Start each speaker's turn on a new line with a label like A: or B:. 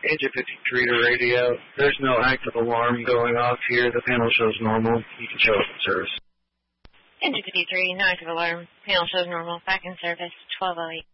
A: Engine 53 to radio. There's no active alarm going off here. The panel shows normal. You can show up in service.
B: Engine 53, no active alarm. Panel shows normal. Back in service, 1208.